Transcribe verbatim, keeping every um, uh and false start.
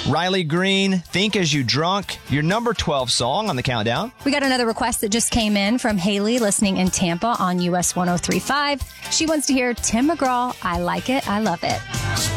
Riley Green, Think As You Drunk, your number twelve song on the countdown. We got another request that just came in from Haley, listening in Tampa on U S one oh three point five. She wants to hear Tim McGraw, I Like It, I Love It.